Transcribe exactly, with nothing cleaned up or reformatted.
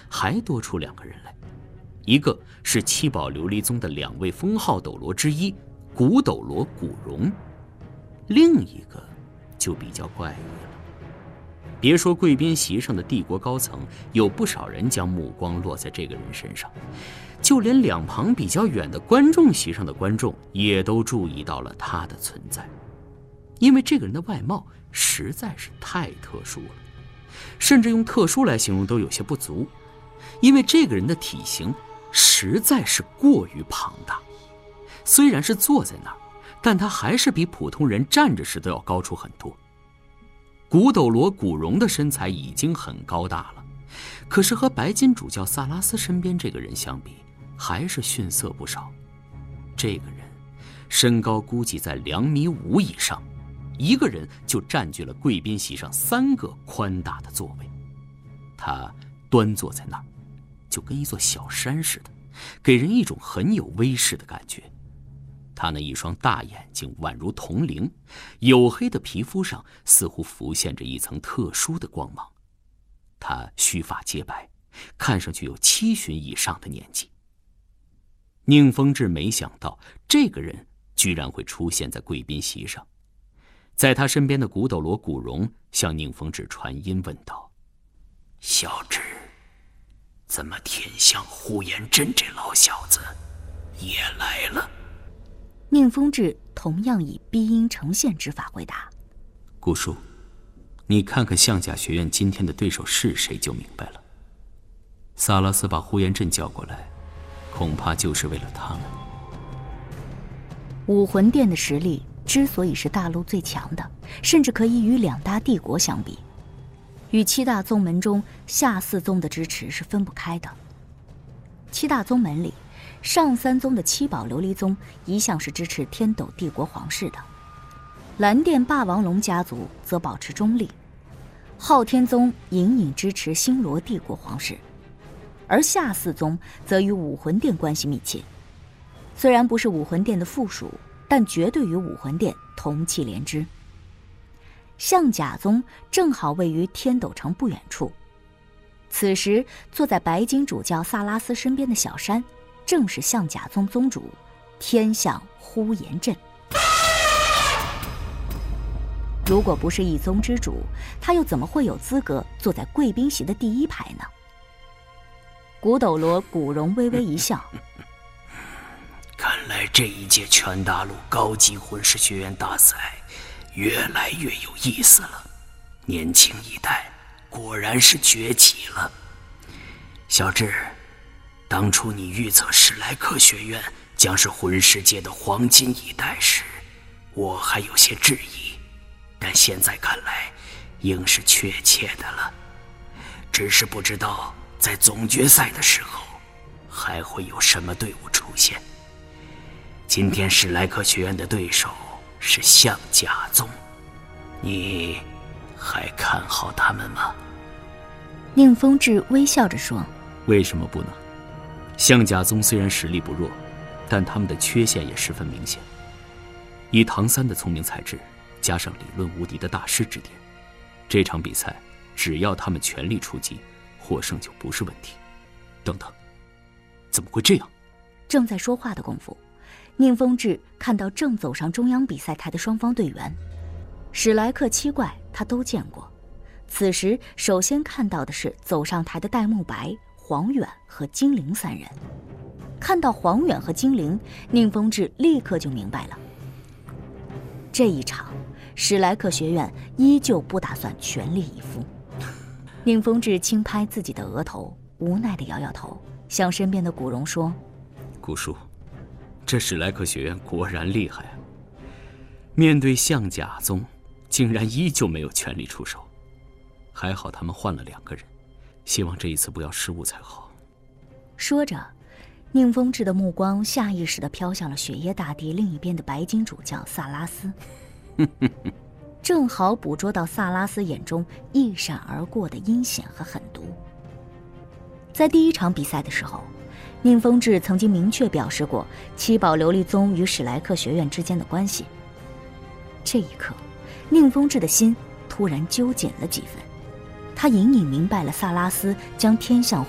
还多出两个人来，一个是七宝琉璃宗的两位封号斗罗之一古斗罗古荣，另一个就比较怪异了。别说贵宾席上的帝国高层，有不少人将目光落在这个人身上，就连两旁比较远的观众席上的观众也都注意到了他的存在。因为这个人的外貌实在是太特殊了，甚至用特殊来形容都有些不足，因为这个人的体型实在是过于庞大，虽然是坐在那儿，但他还是比普通人站着时都要高出很多。古斗罗古荣的身材已经很高大了，可是和白金主教萨拉斯身边这个人相比，还是逊色不少。这个人身高估计在两米五以上，一个人就占据了贵宾席上三个宽大的座位。他端坐在那儿，就跟一座小山似的，给人一种很有威势的感觉。他那一双大眼睛宛如铜铃，黝黑的皮肤上似乎浮现着一层特殊的光芒。他须发皆白，看上去有七旬以上的年纪。宁风致没想到这个人居然会出现在贵宾席上，在他身边的古斗罗古荣向宁风致传音问道：“小智，怎么天象呼延震这老小子也来了？” 宁风致同样以逼音呈现之法回答：“ 顾叔，你看看象甲学院今天的对手是谁就明白了。萨拉斯把呼延震叫过来，恐怕就是为了他们。” 武魂殿的实力之所以是大陆最强的，甚至可以与两大帝国相比，与七大宗门中下四宗的支持是分不开的。七大宗门里，上三宗的七宝琉璃宗一向是支持天斗帝国皇室的，蓝电霸王龙家族则保持中立，昊天宗隐隐支持星罗帝国皇室，而下四宗则与武魂殿关系密切。虽然不是武魂殿的附属，但绝对与武魂殿同气连枝。象甲宗正好位于天斗城不远处，此时坐在白金主教萨拉斯身边的小山，正是象甲宗宗主天象呼延震。如果不是一宗之主，他又怎么会有资格坐在贵宾席的第一排呢？古斗罗古荣微微一笑：“ 看来这一届全大陆高级魂师学院大赛越来越有意思了，年轻一代果然是崛起了。小智，当初你预测史莱克学院将是魂师界的黄金一代时，我还有些质疑，但现在看来应是确切的了。只是不知道在总决赛的时候还会有什么队伍出现。今天史莱克学院的对手是象甲宗，你还看好他们吗？” 宁风致微笑着说：“ 为什么不呢？象甲宗虽然实力不弱，但他们的缺陷也十分明显。以唐三的聪明才智，加上理论无敌的大师指点，这场比赛只要他们全力出击，获胜就不是问题。等等，怎么会这样？” 正在说话的功夫，宁风致看到正走上中央比赛台的双方队员，史莱克七怪他都见过。此时首先看到的是走上台的戴沐白、黄远和精灵三人。看到黄远和精灵，宁风致立刻就明白了，这一场史莱克学院依旧不打算全力以赴。宁风致轻拍自己的额头，无奈地摇摇头，向身边的古荣说：“ 古叔，这史莱克学院果然厉害啊！面对象甲宗，竟然依旧没有全力出手。还好他们换了两个人，希望这一次不要失误才好。” 说着，宁风致的目光下意识地飘向了雪夜大地另一边的白金主教萨拉斯，正好捕捉到萨拉斯眼中一闪而过的阴险和狠毒。在第一场比赛的时候，宁风致曾经明确表示过七宝琉璃宗与史莱克学院之间的关系。这一刻，宁风致的心突然揪紧了几分，他隐隐明白了萨拉斯将天象